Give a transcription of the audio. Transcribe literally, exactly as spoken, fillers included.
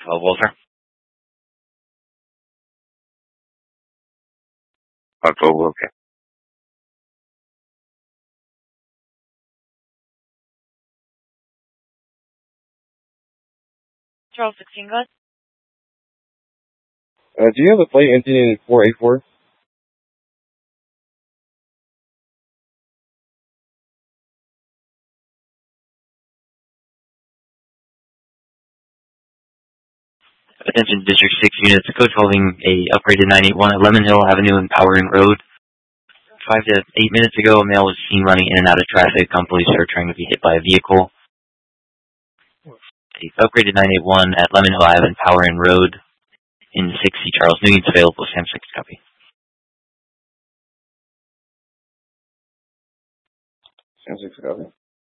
twelve Walter. Uh, twelve, okay. Charles sixteen, go ahead. Uh, do you have a flight ending in four eight four? Attention District six units, code holding a upgraded nine eight one at Lemon Hill Avenue and Powering Road. Five to eight minutes ago, a male was seen running in and out of traffic on police are trying to be hit by a vehicle. A upgraded nine eight one at Lemon Hill Avenue and Powering Road in sixty Charles Newton's available. Sam six copy. Sam six copy.